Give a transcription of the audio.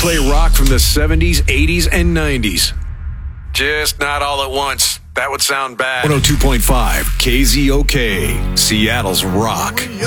play rock from the 70s, 80s, and 90s. Just not all at once. That would sound bad. 102.5 KZOK, Seattle's rock.